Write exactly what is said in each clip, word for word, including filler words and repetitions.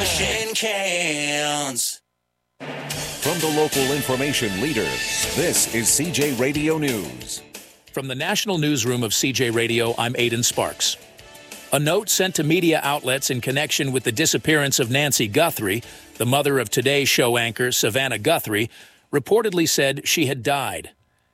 washing cans. From the local information leader, this is C J Radio News. From the National Newsroom of C J Radio, I'm Aidan Sparks. A note sent to media outlets in connection with the disappearance of Nancy Guthrie, the mother of Today Show anchor Savannah Guthrie, reportedly said she had died.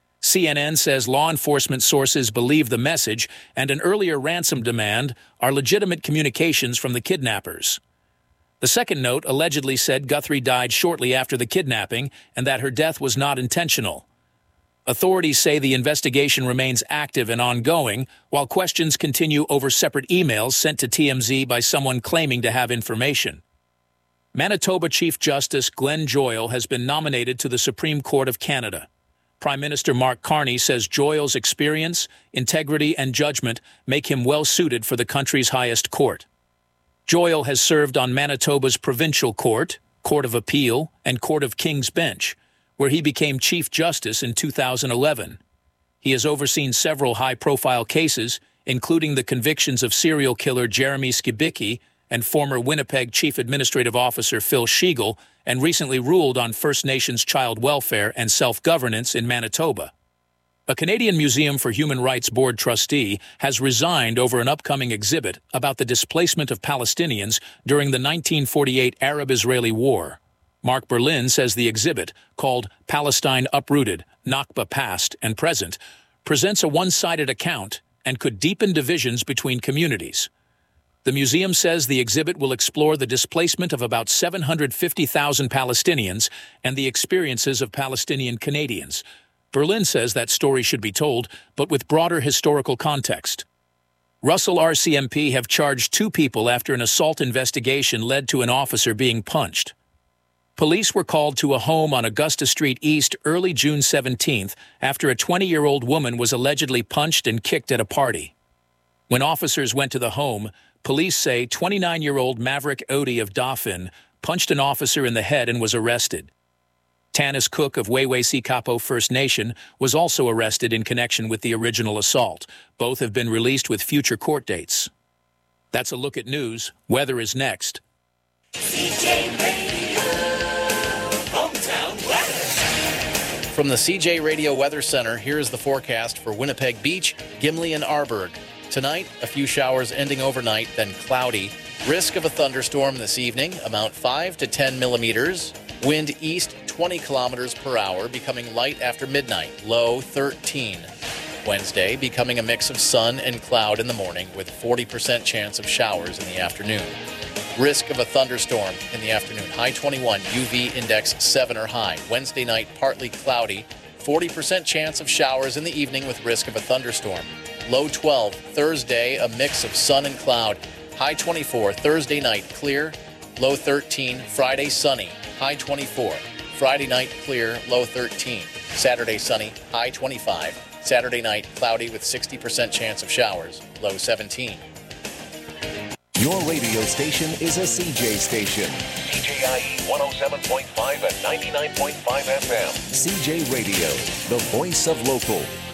C N N says law enforcement sources believe the message and an earlier ransom demand are legitimate communications from the kidnappers. The second note allegedly said Guthrie died shortly after the kidnapping and that her death was not intentional. Authorities say the investigation remains active and ongoing, while questions continue over separate emails sent to T M Z by someone claiming to have information. Manitoba Chief Justice Glenn Joyal has been nominated to the Supreme Court of Canada. Prime Minister Mark Carney says Joyal's experience, integrity, and judgment make him well-suited for the country's highest court. Joyal has served on Manitoba's Provincial Court, Court of Appeal, and Court of King's Bench, where he became Chief Justice in two thousand eleven. He has overseen several high-profile cases, including the convictions of serial killer Jeremy Skibicki and former Winnipeg Chief Administrative Officer Phil Sheagle, and recently ruled on First Nations child welfare and self-governance in Manitoba. A Canadian Museum for Human Rights Board trustee has resigned over an upcoming exhibit about the displacement of Palestinians during the nineteen forty-eight Arab-Israeli War. Mark Berlin says the exhibit, called Palestine Uprooted, Nakba Past and Present, presents a one-sided account and could deepen divisions between communities. The museum says the exhibit will explore the displacement of about seven hundred fifty thousand Palestinians and the experiences of Palestinian Canadians. Berlin says that story should be told, but with broader historical context. Russell R C M P have charged two people after an assault investigation led to an officer being punched. Police were called to a home on Augusta Street East early June seventeenth after a twenty-year-old woman was allegedly punched and kicked at a party. When officers went to the home, police say twenty-nine-year-old Maverick Odie of Dauphin punched an officer in the head and was arrested. Tanis Cook of Wew'esi-Kapo First Nation was also arrested in connection with the original assault. Both have been released with future court dates. That's a look at news. Weather is next. C J Radio, hometown weather. From the C J Radio Weather Center, here is the forecast for Winnipeg Beach, Gimli, and Arborg. Tonight, a few showers ending overnight, then cloudy. Risk of a thunderstorm this evening, amount five to ten millimeters. Wind east twenty kilometers per hour, becoming light after midnight, low thirteen. Wednesday, becoming a mix of sun and cloud in the morning with forty percent chance of showers in the afternoon. Risk of a thunderstorm in the afternoon, high twenty-one, U V index seven or high. Wednesday night, partly cloudy, forty percent chance of showers in the evening with risk of a thunderstorm. Low twelve, Thursday, a mix of sun and cloud, high twenty-four. Thursday night, clear, low thirteen. Friday, sunny, high twenty-four. Friday night, clear, low thirteen. Saturday, sunny, high twenty-five. Saturday night, cloudy with sixty percent chance of showers, low seventeen. Your radio station is a C J station. C J I E one oh seven point five and ninety-nine point five F M. C J Radio, the voice of local.